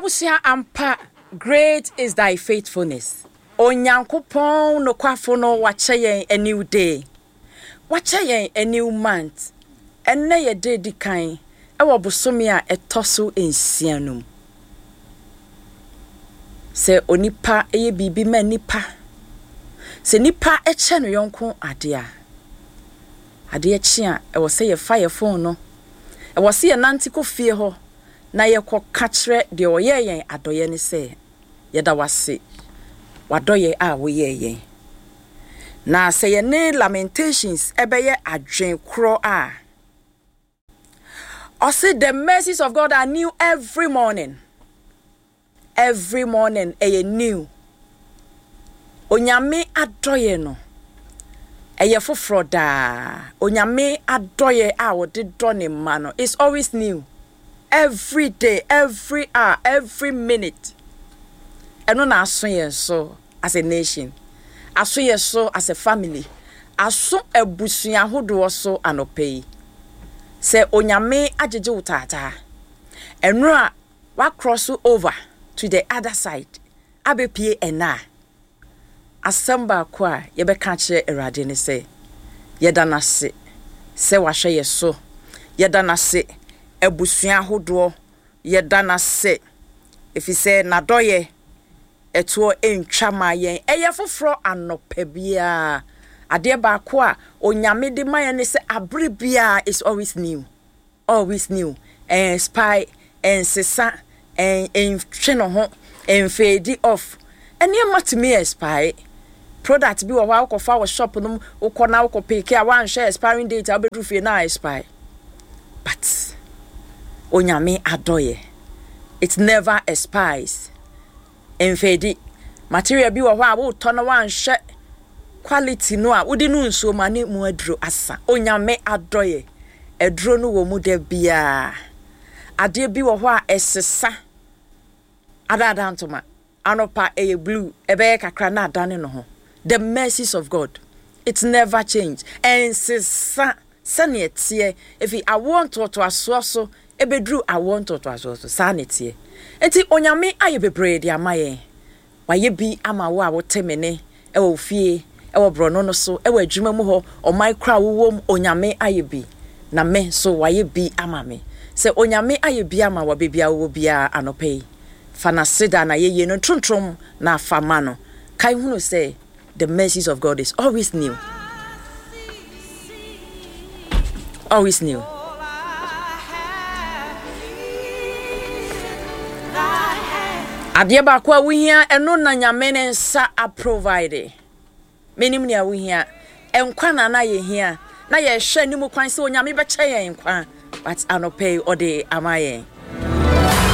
Abusia ampa, great is thy faithfulness. Onyankopon no kwafo no wache yen a new day. Wache yen a new month. Enne ye day di kan. Ewa bosomi a etoso ensianum. Se onipa eye bibi me nipa. Se nipa eche no yonko adea. Adea chi a ewa se ye fire phone no. Ewa se ye nantiko fie ho. Na ye ko kachre de oye yen adoye ni se. Yeda wase. Wadoye a woye yen. Na se ye ne Lamentations ebeye adwen kro a. I say the mercies of God are new every morning. Every morning eye new. Onyame adoye no. Eye foforo da. Onyame adoye a wode done ma no. It's always new. Every day, every hour, every minute. Eno na aso ye so as a nation. Aso ye so as a family. Aso ebusua hodo so anopai. Se onyame ajeje utata. Enra wa cross over to the other side. Abepie ena. Asamba kwa yebe kanche erade ne se. Yeda na se. Se wahwe ye so. Yeda na se. Ebusua hodo. Yeda na se. Efi se nadoye. Etuo entwa ma yen. Eye foforo anope bia. Ade ba kwa onyame de maye ne se abribia is always new. Always new. Spy and sesa and cheno ho and fade off. And you must me spy. Product be wa ko fa shop no ko na ko pick a one share expiring date abedru fie na spy. But onyame adoye. It never expires. And fade material be wa wo to na one share quality no a wodi no nso mane mu adro asa onyame adoye edro no wo mu da bia ade bi wo ho a esesa adada ntoma anopa eye blue ebe kakra na adane no ho. The mercies of God, it never change. And sesa sane tie if I want to aso so ebedru I want to aso so sane tie enti onyame aye bebre dia maye waye bi ama wo a wo temene e wo fie ewo brono no so ewo adwuma mu ho o micro wo onyame ayebi na me so waye bi ama me se onyame ayebi ama wa bebia wo bia anope fana seda na yeye no trontrom na afama no kai hunu say the mercies of God is always new. Always new. Ade ba kwa wo hia eno na nyame ne nsa a provide. Menim ne awo hia enkwa na ye hia na ye hwe ni mu kwan se onyame be kye ye nkwa but anope ode amaye